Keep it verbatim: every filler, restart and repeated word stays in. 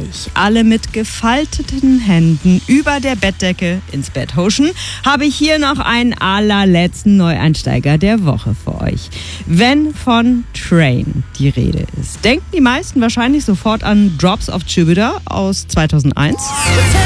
euch alle mit gefalteten Händen über der Bettdecke ins Bett huschen, habe ich hier noch einen allerletzten Neueinsteiger der Woche für euch. Wenn von Train die Rede ist, denken die meisten wahrscheinlich sofort an Drops of Jupiter aus zweitausendeins.